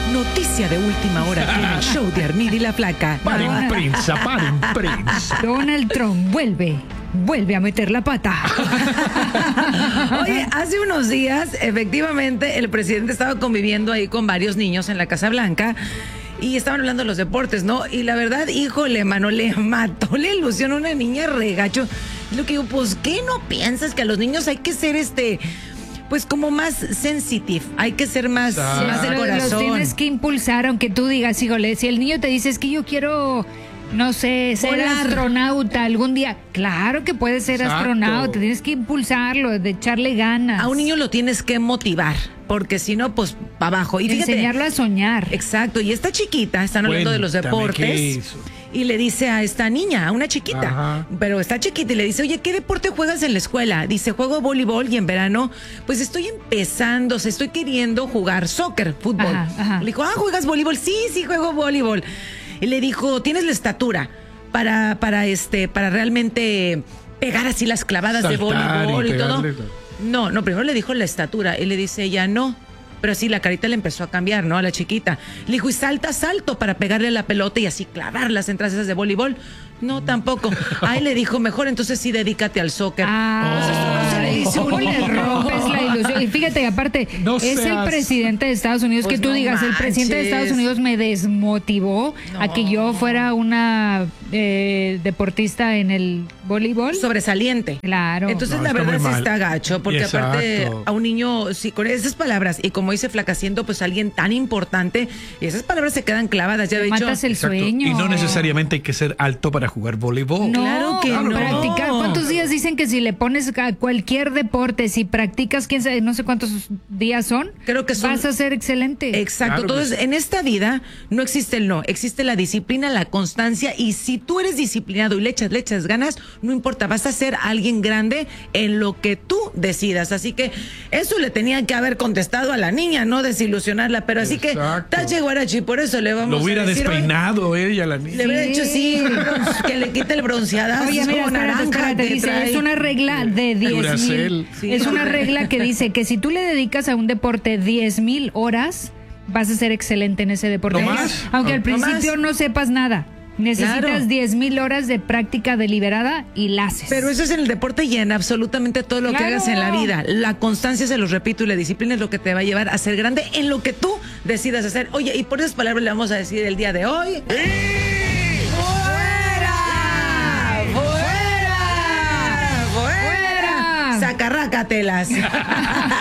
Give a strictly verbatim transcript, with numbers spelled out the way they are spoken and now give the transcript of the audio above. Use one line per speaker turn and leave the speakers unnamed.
Noticia de última hora aquí en el show de Armida y la Flaca.
Paren, prensa, paren, prensa.
Donald Trump vuelve, vuelve a meter la pata.
Oye, hace unos días, efectivamente, el presidente estaba conviviendo ahí con varios niños en la Casa Blanca y estaban hablando de los deportes, ¿no? Y la verdad, híjole, mano, le mató la ilusión a una niña regacho. Lo que digo, pues, ¿qué no piensas que a los niños hay que ser este... pues como más sensitive, hay que ser más, más de
Los,
corazón.
los tienes que impulsar, aunque tú digas, híjole, si el niño te dice, es que yo quiero, no sé, ser
Volar.
astronauta algún día. Claro que puedes ser
Exacto.
astronauta, tienes que impulsarlo, de echarle ganas.
A un niño lo tienes que motivar, porque si no, pues para abajo. Y fíjate,
enseñarlo a soñar.
exacto, y esta chiquita, están hablando de los
Cuéntame, ¿qué
deportes,
hizo?
y le dice a esta niña, a una chiquita,
Ajá.
pero está chiquita, y le dice, oye, ¿qué deporte juegas en la escuela? Dice, juego voleibol, y en verano, pues estoy empezando, o sea, estoy queriendo jugar soccer, fútbol.
Ajá, ajá.
Le dijo, ah, ¿juegas voleibol? Sí, sí, juego voleibol. Y le dijo, ¿tienes la estatura para, para, este, para realmente pegar así las clavadas de
Saltar y
voleibol y, todo?
pegarle.
No, no, primero le dijo la estatura, y le dice ella, no. Pero sí, la carita le empezó a cambiar, ¿no? A la chiquita. Le dijo, y salta, salto para pegarle la pelota y así clavar las entradas esas de voleibol. No, tampoco. Ahí le dijo, mejor entonces sí dedícate al soccer.
Ah,
Pues esto no se le dice a
¿cómo
un
le
niño?
rompes la ilusión? Y fíjate, aparte,
No
es el
seas-
presidente de Estados Unidos,
Pues
que tú
no
digas, el presidente de
manches.
Estados Unidos me desmotivó
No.
a que yo fuera una eh, deportista en el voleibol.
Sobresaliente.
Claro.
Entonces,
No,
la
está
verdad
muy
sí
mal.
está gacho, porque
Exacto.
aparte a un niño, sí, con esas palabras, y como dice Flaca, siendo pues alguien tan importante, y esas palabras se quedan clavadas, ya de hecho.
Matas el
Exacto.
sueño.
Y no necesariamente hay que ser alto para jugar voleibol.
No,
Claro que no.
practicar. ¿Cuántos días dicen que si le pones a cualquier deporte, si practicas, quién sabe, no sé cuántos días son,
Creo que son-
vas a ser excelente?
Exacto.
Claro que
Entonces,
sí.
en esta vida no existe el no, existe la disciplina, la constancia, y si tú eres disciplinado y le echas, le echas ganas, no importa, vas a ser alguien grande en lo que tú decidas. Así que eso le tenían que haber contestado a la niña, no desilusionarla, pero así que,
Exacto.
Tache Guarachi, por eso le vamos
Lo hubiera
a decir hoy,
despeinado ella, la
le
niña.
hubiera
Sí.
dicho sí, que le quite el bronceadazo
Oye, mira, espérate,
naranja
espérate,
que
dice,
trae.
es una regla de diez
Duracell.
mil.
Sí.
Es una regla que dice que si tú le dedicas a un deporte diez mil horas, vas a ser excelente en ese deporte.
¿No más?
Aunque al
¿No
principio
más?
no sepas nada. Necesitas
Claro.
diez mil horas de práctica deliberada y la haces.
Pero eso es en el deporte y en absolutamente todo lo que
Claro.
hagas en la vida. La constancia, se los repito, y la disciplina es lo que te va a llevar a ser grande en lo que tú decidas hacer. Oye, y por esas palabras le vamos a decir el día de hoy. ¡Fuera! ¡Fuera! ¡Fuera!
¡Fuera!
Sacarrácatelas.